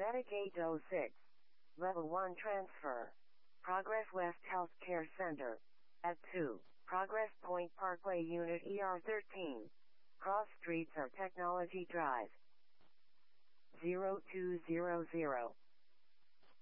Medic 806. Level 1 transfer. Progress West Healthcare Center. At 2. Progress Point Parkway Unit ER13. Cross Streets or Technology Drive. 0200.